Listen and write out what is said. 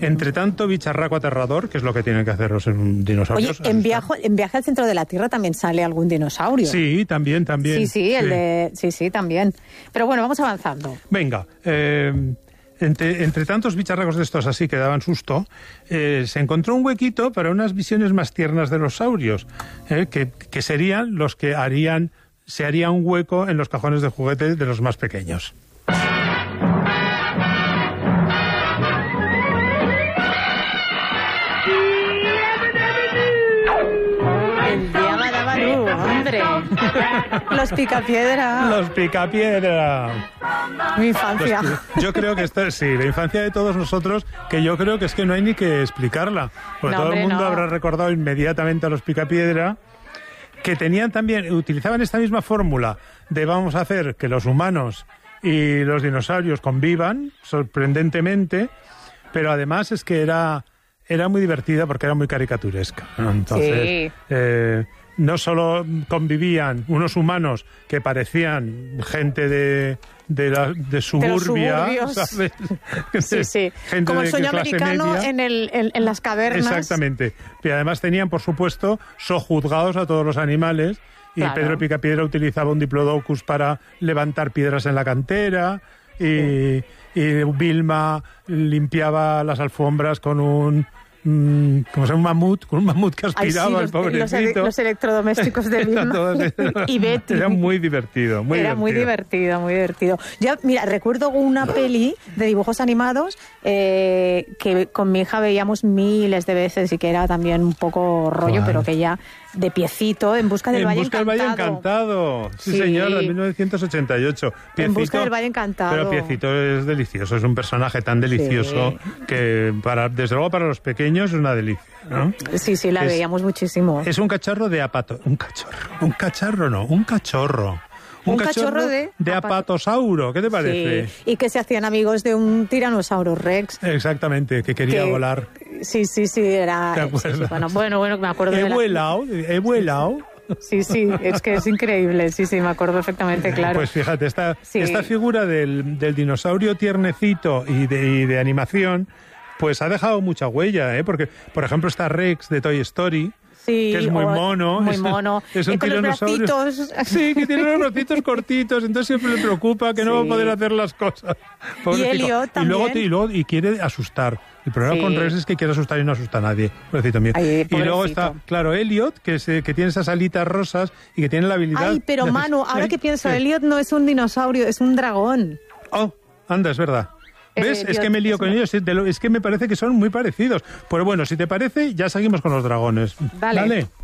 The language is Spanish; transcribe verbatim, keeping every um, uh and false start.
Entre tanto, bicharraco aterrador, que es lo que tienen que hacer los dinosaurios. Oye, en viaje, en viaje al centro de la Tierra también sale algún dinosaurio. Sí, también, también. Sí, sí, el sí. de... Sí, sí, también. Pero bueno, vamos avanzando. Venga, eh... Entre, entre tantos bicharracos de estos así que daban susto, eh, se encontró un huequito para unas visiones más tiernas de los saurios, eh, que, que serían los que harían, se haría un hueco en los cajones de juguetes de los más pequeños. Los Picapiedra. Los Picapiedra. Mi infancia. Los, yo creo que esta, sí, la infancia de todos nosotros, que yo creo que es que no hay ni que explicarla. Porque no, todo hombre, el mundo no. habrá recordado inmediatamente a los Picapiedra, que tenían también, utilizaban esta misma fórmula de vamos a hacer que los humanos y los dinosaurios convivan, sorprendentemente, pero además es que era, era muy divertida porque era muy caricaturesca, ¿no? Entonces, sí. eh, no solo convivían unos humanos que parecían gente de, de, la, de suburbia, de ¿sabes? Sí, sí. Gente como el sueño de americano en, el, en, en las cavernas. Exactamente. Y además tenían, por supuesto, sojuzgados a todos los animales. Y claro. Pedro Picapiedra utilizaba un diplodocus para levantar piedras en la cantera. Y, sí. y Vilma limpiaba las alfombras con un... Mm, como sea un mamut, con un mamut que aspiraba. Ay, sí, el pobrecito. Los, los electrodomésticos de Vilma. Y Betty. Era muy divertido, muy Era divertido. muy divertido, muy divertido. Yo, mira, recuerdo una peli de dibujos animados eh, que con mi hija veíamos miles de veces y que era también un poco rollo, ¿cuál? Pero que ya de piecito, En busca del en Valle busca Encantado. del Valle Encantado. Sí, sí, señor, de mil novecientos ochenta y ocho. Piecito, En busca del Valle Encantado. Pero Piecito es delicioso, es un personaje tan delicioso sí. que, para, desde luego, para los pequeños es una delicia, ¿no? Sí, sí, la es, veíamos muchísimo. Es un cacharro de apato... Un cachorro. Un cacharro no, un cachorro. Un, un cachorro, cachorro de... de apatosauro, ¿qué te parece? Sí, y que se hacían amigos de un tiranosaurio rex. Exactamente, que quería que... volar. Sí, sí, sí, era... ¿Te acuerdas? Sí, sí, bueno, bueno, bueno, me acuerdo he de la... Vuelado, he vuelado. Sí, sí, es que es increíble, sí, sí, me acuerdo perfectamente, claro. Pues fíjate, esta, sí. esta figura del, del dinosaurio tiernecito y de, y de animación, pues ha dejado mucha huella, ¿eh? Porque, por ejemplo, está Rex de Toy Story, sí, que es muy mono. Muy es, mono. Es un y con tiranosaurio. Los bracitos. Sí, que tiene los bracitos cortitos, entonces siempre le preocupa que sí. no va a poder hacer las cosas. Y Elliot también. Y luego, y luego y quiere asustar. El problema sí. con Rex es que quiere asustar y no asusta a nadie. Pobrecito mío. Ay, y luego está, claro, Elliot, que, se, que tiene esas alitas rosas y que tiene la habilidad... Ay, pero de... Manu, ahora Ay, que pienso, sí. Elliot no es un dinosaurio, es un dragón. Oh, anda, es verdad. ¿Ves? Eh, es que me lío con ellos. Es que me parece que son muy parecidos. Pues bueno, si te parece, ya seguimos con los dragones. Vale. ¿Vale?